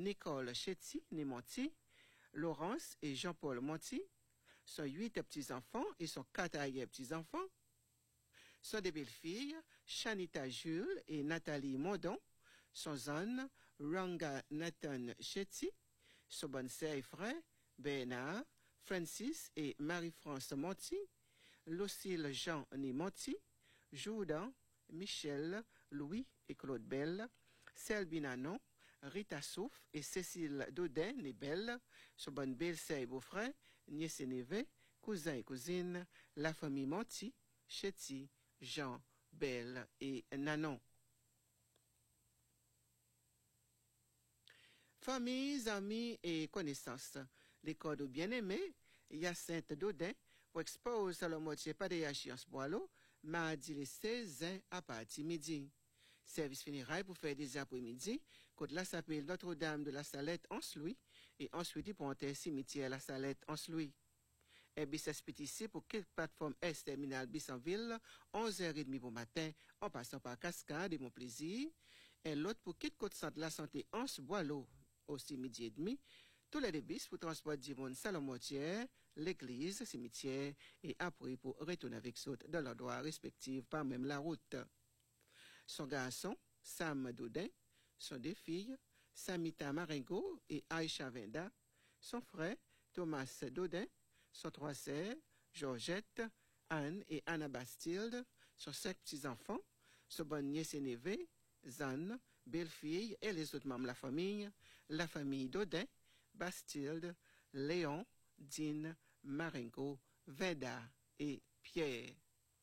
Nicole Chetty, né Monti, Laurence et Jean-Paul Monti, sont 8 petits-enfants et sont 4 arrière-petits-enfants. Sont des belles-filles, Shanita Jules et Nathalie Mondon, son zone, Ranga Nathan Chetty, son bonne sœur et frère, Bernard, Francis et Marie-France Monti, Lucille Jean né Monti, Jourdan, Michel, Louis et Claude Belle, Selby Nanon, Rita Souf et Cécile Dodin né Belle, son bonne belle-sœur et beau-frère, nièce et neveu, cousins et cousines, la famille Monti, Chetty, Jean, Belle et Nanon. Familles, amis et connaissances. Les codes bien-aimés, Hyacinthe Dodin, pour expose à la moitié pas de Yachiance Boileau, mardi les 16 à partir midi. Service funéraire pour faire des après-midi, côte la s'appelle Notre-Dame de la Salette Anse-Louis, et ensuite pour monter cimetière la Salette Anse-Louis. Et bis ici pour quelle plateforme est terminal Bissanville, 11h30 pour matin, en passant par Cascade et Montplaisir. Et l'autre pour quitte côte centre la santé Anse Boileau, aussi midi et demi. Tous les débits pour transport du monde Salon-Motière, l'église, cimetière, et après pour retourner avec saute dans l'endroit respectif par même la route. Son garçon, Sam Dodin, son deux filles, Samita Marengo et Aïcha Venda, son frère, Thomas Dodin, son 3 sœurs, Georgette, Anne et Anna Bastilde, son 5 petits-enfants, son bonne nièce et neveu, Zanne, belle-fille et les autres membres de la famille Dodin, Bastilde, Léon, Dine, Marengo, Venda et Pierre.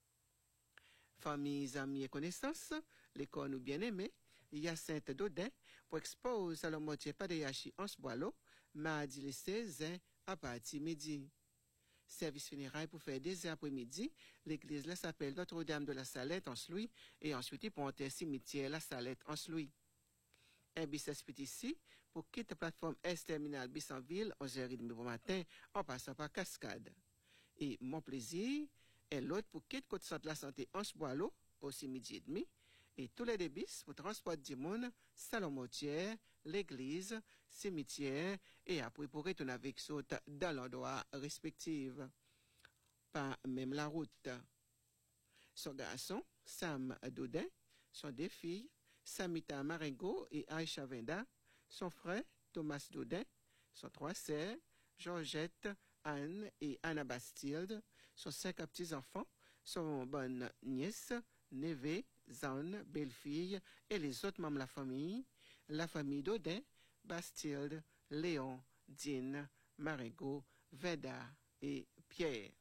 Familles, amis et connaissances, l'école nous bien-aimés, Hyacinthe Dodin, pour expose à la moitié pas de Yachi en Boileau, mardi les 16 à partir midi. Service funéraire pour faire des après-midi, l'église là s'appelle Notre-Dame de la Salette Anse-Louis, et ensuite pour monter cimetière la Salette Anse-Louis. Un bis ici pour quitter la plateforme S-Terminal Bissanville, 11h30 pour matin, en passant par Cascade. Et mon plaisir, et l'autre pour quitter côte centre la santé Anse Boileau, aussi midi et demi, et tous les débits pour transport du monde, Salon-Motière, l'église, cimetière, et après pour retourner avec saute dans l'endroit respectif. Pas même la route. Son garçon, Sam Dodin, son deux filles, Samita Marengo et Aïcha Venda, son frère, Thomas Dodin, son 3 sœurs, Georgette, Anne et Anna Bastilde, son 5 petits-enfants, son bonne nièce, neveu, Zanne, belle-fille et les autres membres de la famille Dodin, Bastilde, Léon, Dine, Marengo, Veda et Pierre.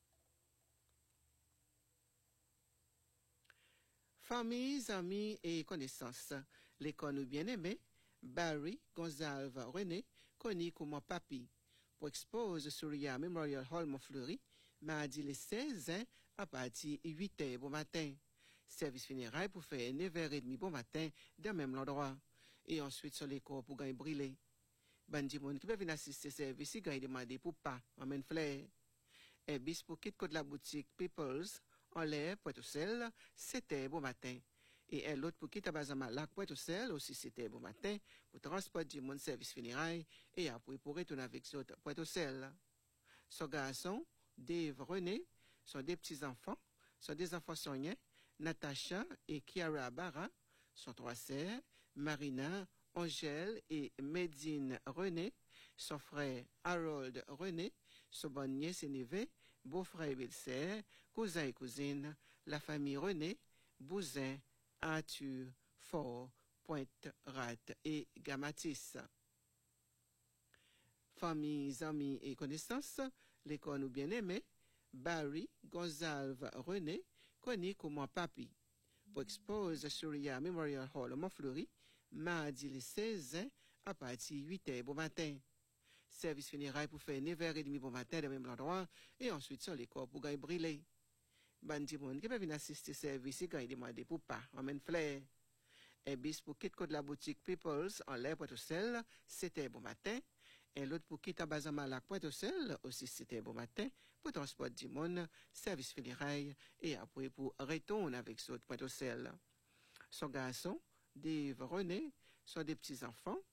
Familles, amis et connaissances, l'école bien-aimé, Barry Gonzalve René, connu comme Papi, pour expose sur le Memorial Hall Montfleury, mardi les 16 à partir de 8h bon matin. Service funéraire pour faire 9h30 bon matin dans le même endroit. Et ensuite sur les corps pour gagner brûler. Bandi moun qui peut venir assister service, il gagne demandé pour pas, amène flair. Et bis pour quitter côté la boutique People's, en l'air, Pointe-au-Sel, 7h bon matin. Et l'autre pour quitter Bazama Lac Pointe-au-Sel, aussi 7h bon matin, pour transport du monde service funéraire, et après pour retourner avec autres Pointe-au-Sel. Son garçon, Dave René, sont des petits-enfants, sont des enfants soignants, Natacha et Kiara Barra, sont 3 sœurs, Marina, Angèle et Medine René, son frère Harold René, son bonne nièce et neveu, beau-frère et belle-sœur, cousins et cousines, la famille René, Bouzin, Arthur, Fort, Pointe, Rat et Gamatis. Familles, amis et connaissances, l'école nous bien-aimés, Barry Gonzalve René, connu comme Papi, pour expose sur le Memorial Hall Montfleury, mardi les 16 à partir de 8h bon matin. Service funéraire pour faire 9h30 bon matin dans le même endroit, et ensuite sur les corps pour gagner brûler. Bandi moun qui peut venir assister service, il gagne demandé pour pas, amène flair. Et bis pour quitter de la boutique People's en l'air Pointe-au-Sel, 7h bon matin. Et l'autre pour quitter Bazama Lac Pointe-au-Sel, aussi 7h bon matin, pour transport du monde, service funéraire, et après pour retourner avec saute Pointe-au-Sel. Son garçon, Dave René, sont des petits-enfants,